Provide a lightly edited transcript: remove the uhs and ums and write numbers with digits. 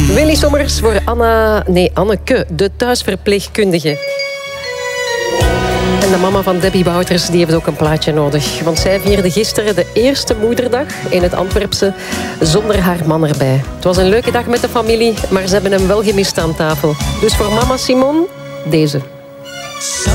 Willy Sommers voor Anneke, de thuisverpleegkundige. En de mama van Debbie Wouters die heeft ook een plaatje nodig. Want zij vierde gisteren de eerste moederdag in het Antwerpse zonder haar man erbij. Het was een leuke dag met de familie, maar ze hebben hem wel gemist aan tafel. Dus voor mama Simon, deze.